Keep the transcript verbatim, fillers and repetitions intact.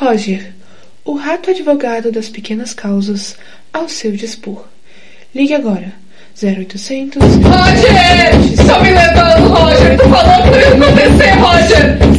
Roger, o rato advogado das pequenas causas, ao seu dispor. Ligue agora. zero oitocentos... Roger!